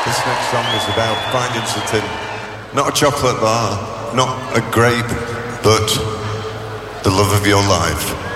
This next song is about finding something, not a chocolate bar, not a grape, but the love of your life.